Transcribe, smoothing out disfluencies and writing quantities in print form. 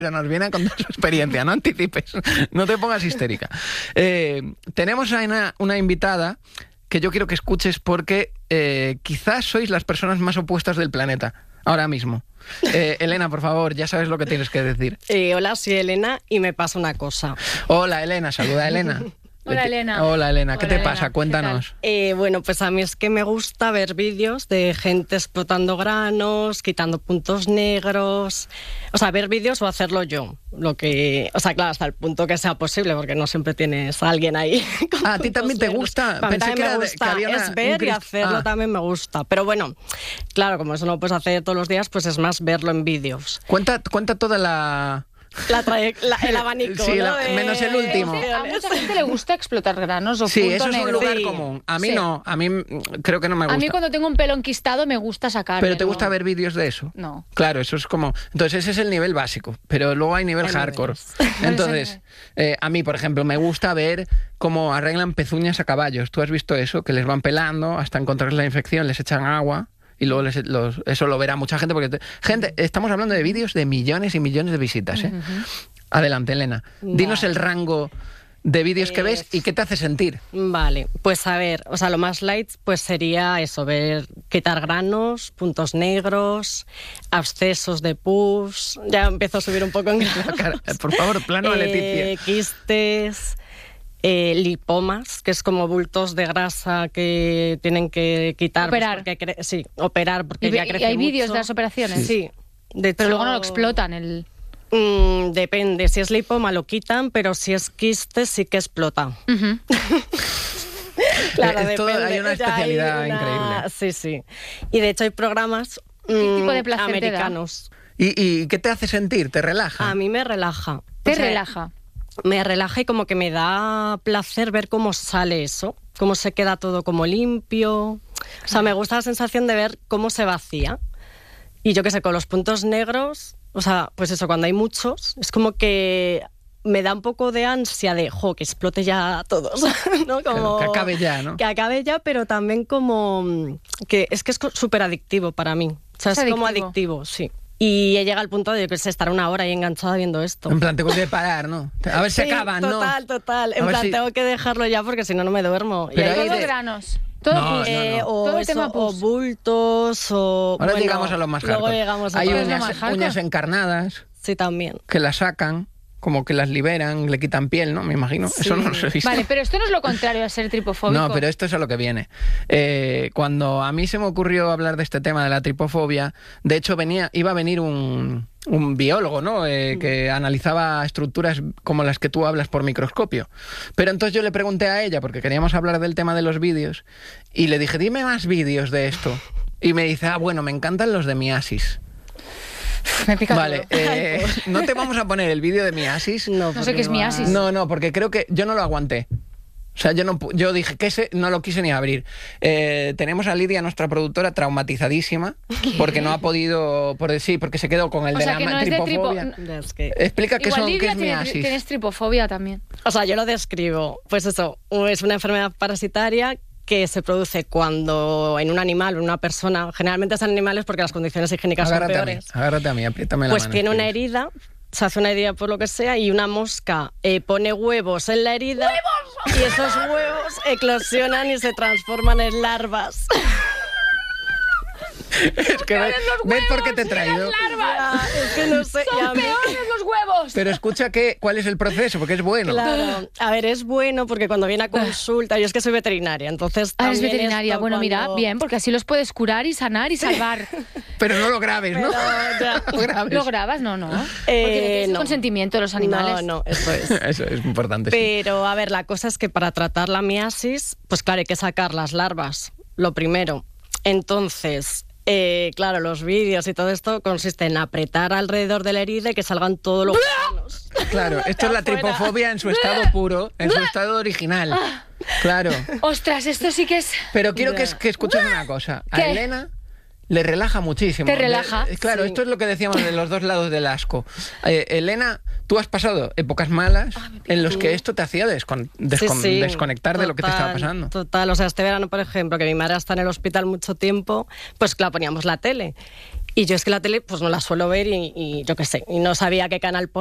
nos viene a contar su experiencia, no anticipes, no te pongas histérica. Tenemos a una invitada que yo quiero que escuches porque quizás sois las personas más opuestas del planeta, ahora mismo. Elena, por favor, ya sabes lo que tienes que decir. Hola, soy Elena y me pasa una cosa. Hola, Elena, saluda a Elena. Hola, Elena. Hola, Elena. ¿Qué te Elena. pasa? Cuéntanos. Bueno, pues a mí es que me gusta ver vídeos de gente explotando granos, quitando puntos negros. O sea, ver vídeos o hacerlo yo. O sea, claro, hasta el punto que sea posible, porque no siempre tienes a alguien ahí. ¿A ti también te gusta? A mí Pensé también que me era gusta, que había es ver y hacerlo también me gusta. Pero bueno, claro, como eso no lo puedes hacer todos los días, pues es más verlo en vídeos. Cuenta toda la... el abanico, sí, ¿no? menos el último. A mucha gente le gusta explotar granos o Sí, punto eso es negro. un lugar Sí. común. A mí Sí. no, a mí creo que no me gusta. A mí cuando tengo un pelo enquistado me gusta sacarlo. ¿Pero te gusta ver vídeos de eso? No. Claro, eso es como... Entonces ese es el nivel básico, pero luego hay nivel hardcore. Entonces, a mí, por ejemplo, me gusta ver cómo arreglan pezuñas a caballos. ¿Tú has visto eso? Que les van pelando hasta encontrar la infección, les echan agua... Y luego eso lo verá mucha gente, porque estamos hablando de vídeos de millones y millones de visitas, ¿eh? Adelante, Elena. Dinos el rango de vídeos que ves y qué te hace sentir. Vale, pues a ver, o sea, lo más light pues sería eso, quitar granos, puntos negros, abscesos de pus, ya empiezo a subir un poco en granos. Por favor, plano a Leticia. Quistes, lipomas, que es como bultos de grasa que tienen que quitar. Operar. Sí, operar, porque ya crece ¿Y hay mucho. vídeos de las operaciones? Sí. De hecho, Pero luego no lo explotan. Depende, si es lipoma lo quitan, pero si es quiste sí que explota. Claro, depende. Hay una especialidad increíble. Sí, sí. Y de hecho hay programas ¿Qué tipo de placer te da? americanos. ¿Y qué te hace sentir? ¿Te relaja? A mí me relaja. ¿Te O sea, relaja? Me relaja y como que me da placer ver cómo sale eso, cómo se queda todo como limpio. O sea, me gusta la sensación de ver cómo se vacía. Y yo qué sé, con los puntos negros, o sea, pues eso, cuando hay muchos, es como que me da un poco de ansia de, que explote ya todos, ¿no? Como, que acabe ya, ¿no? Que acabe ya, pero también como que es súper adictivo para mí. O sea, es como adictivo, sí. Y llega al punto de, yo qué sé, estar una hora ahí enganchada viendo esto. En plan, tengo que parar, ¿no? A ver si acaban, ¿no? Total. En plan, tengo que dejarlo ya porque si no, no me duermo. Pero todo granos. Todo o bultos, o... Ahora llegamos a lo más hardcore. Luego llegamos a Hay todo. uñas encarnadas. Sí, también. Que las sacan, como que las liberan, le quitan piel, ¿no? Me imagino. Sí. Eso no lo he visto. Vale, pero esto no es lo contrario a ser tripofóbico. No, pero esto es a lo que viene. Cuando a mí se me ocurrió hablar de este tema de la tripofobia, de hecho iba a venir un biólogo, ¿no? Que analizaba estructuras como las que tú hablas por microscopio. Pero entonces yo le pregunté a ella, porque queríamos hablar del tema de los vídeos, y le dije, dime más vídeos de esto. Y me dice, bueno, me encantan los de miasis. Me pica. Vale, no te vamos a poner el vídeo de miasis. No sé qué es miasis. No, porque creo que yo no lo aguanté. O sea, yo dije que no lo quise ni abrir. Tenemos a Lidia, nuestra productora, traumatizadísima. ¿Qué? Porque no ha podido... porque se quedó con el de la tripofobia. Explica qué es miasis. Tienes tripofobia también. O sea, yo lo describo. Pues eso, es una enfermedad parasitaria que se produce cuando en un animal o en una persona, generalmente son animales porque las condiciones higiénicas son peores. Agárrate a mí, apriétame la mano. Pues tiene una herida, se hace una herida por lo que sea y una mosca pone huevos en la herida. ¡Huevos! Y esos huevos eclosionan y se transforman en larvas. Es que ves por qué te he traído. Es que no sé. Son peores los huevos. Pero escucha cuál es el proceso, porque es bueno. Claro. A ver, es bueno porque cuando viene a consulta, yo es que soy veterinaria, entonces eres veterinaria. Bueno, mira, bien, porque así los puedes curar y sanar y salvar. Pero no lo grabes, ¿no? ¿Lo grabas? No. Porque no. Consentimiento de los animales. No, eso es. Eso es importante. Pero, a ver, la cosa es que para tratar la miasis, pues claro, hay que sacar las larvas, lo primero. Entonces... claro, los vídeos y todo esto consiste en apretar alrededor de la herida y que salgan todos los gusanos. Claro, esto es la tripofobia en su estado puro, en su estado original. Claro. Ostras, esto sí que es... Pero quiero que escuches una cosa. A Elena le relaja muchísimo. ¿Te relaja? Claro, sí. Esto es lo que decíamos de los dos lados del asco. Elena, tú has pasado épocas malas en los que esto te hacía desconectar de lo que te estaba pasando. Total, o sea, este verano, por ejemplo, que mi madre está en el hospital mucho tiempo, pues claro, poníamos la tele. Y yo es que la tele pues no la suelo ver y yo qué sé, y no sabía qué canal